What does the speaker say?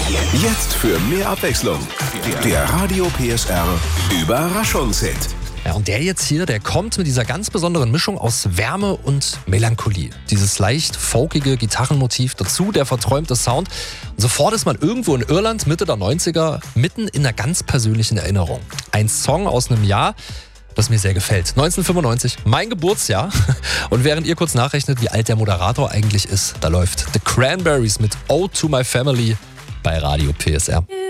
Jetzt für mehr Abwechslung. Der Radio PSR Überraschungshit. Ja, und der jetzt hier, der kommt mit dieser ganz besonderen Mischung aus Wärme und Melancholie. Dieses leicht folkige Gitarrenmotiv, dazu der verträumte Sound. Und sofort ist man irgendwo in Irland, Mitte der 90er, mitten in einer ganz persönlichen Erinnerung. Ein Song aus einem Jahr, das mir sehr gefällt. 1995, mein Geburtsjahr. Und während ihr kurz nachrechnet, wie alt der Moderator eigentlich ist, da läuft The Cranberries mit Ode to My Family bei Radio PSR.